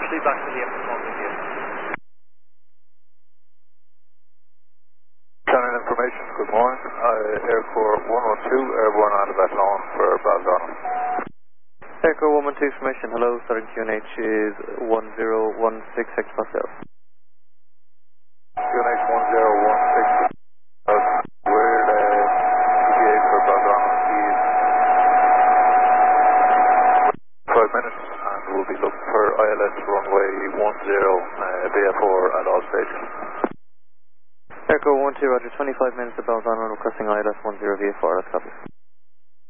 actually back to the F1 with you. Channel information, good morning. Aircore 112, airborne out of Athlone for Baldonnel. Aircore 112 information, hello, Southern QNH is 1016 hectopascal. QNH 1016, we're ETA for Baldonnel is 5 minutes, and we'll be looking for ILS runway 10 VF4 at all stations. Aircore 12, roger, 25 minutes of Baldonnel requesting ILS 10 VF4, let's copy.